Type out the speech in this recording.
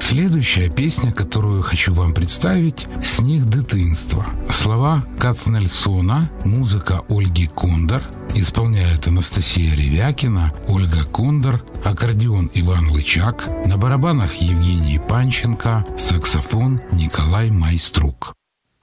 Следующая песня, которую хочу вам представить, «Сніг дитинства». Слова Кацнельсона, музыка Ольги Кондор, исполняет Анастасия Ревякина, Ольга Кондор, аккордеон Иван Лычак, на барабанах Евгений Панченко, саксофон Николай Майструк.